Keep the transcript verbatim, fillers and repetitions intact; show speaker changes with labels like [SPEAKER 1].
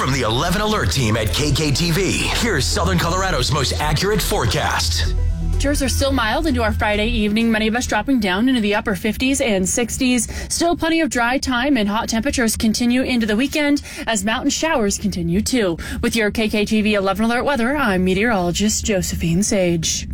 [SPEAKER 1] From the eleven Alert team at K K T V, here's Southern Colorado's most accurate forecast.
[SPEAKER 2] Temperatures are still mild into our Friday evening, many of us dropping down into the upper fifties and sixties. Still plenty of dry time and hot temperatures continue into the weekend as mountain showers continue too. With your K K T V eleven Alert weather, I'm meteorologist Josephine Sage.